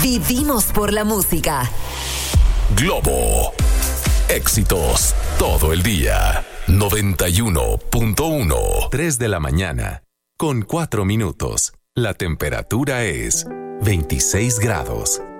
Vivimos por la música. Globo. Éxitos todo el día. 91.1. 3 de la mañana. Con 4 minutos. La temperatura es 26 grados.